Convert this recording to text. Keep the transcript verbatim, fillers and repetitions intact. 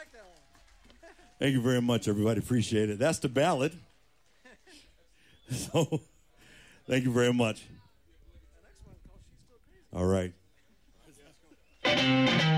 Thank you very much, everybody. Appreciate it. That's the ballad. So, thank you very much.